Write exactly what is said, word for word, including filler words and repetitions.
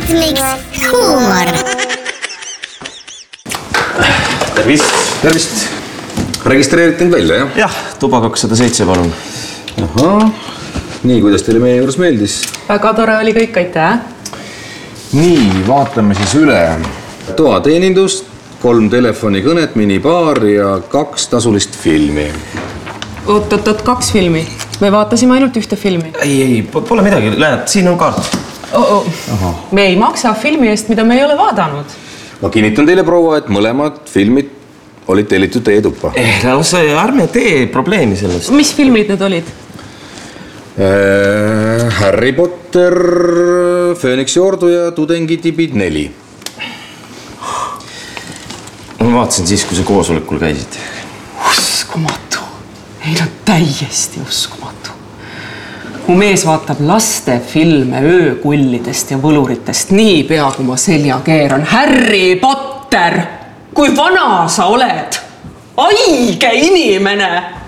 Rhythmix huumor. Tervist. Tervist. Registreerite end välja, jah? Jah, tuba kakssada seitse, palun. Aha. Nii, kuidas teile meie juures meeldis? Väga tore oli kõik, aitäh. Nii, vaatame siis üle. Toateenindust, kolm telefonikõnet, minibaar ja kaks tasulist filmi. Oot, oot, oot, kaks filmi. Me vaatasime ainult ühte filmi. Ei, ei, pole midagi. Lähed, siin on kaart. Oh, oh. Me ei maksa filmi eest, mida me ei ole vaadanud. Ma kinnitan teile, proua, et mõlemad filmid olid tellitud teie tuppa. Eh, lausa ärme tee probleemi sellest. Mis filmid need olid? Äh, Harry Potter, Phoenixi ordu ja Tudengitibid neli. Ma vaatasin siis, kui sa koosolekul käisid. Uskumatu. Ei no täiesti uskumatu. Mu mees vaatab laste filme öökullidest ja võluritest nii pea, kui ma selja keeran. Harry Potter! Kui vana sa oled? Aige inimene!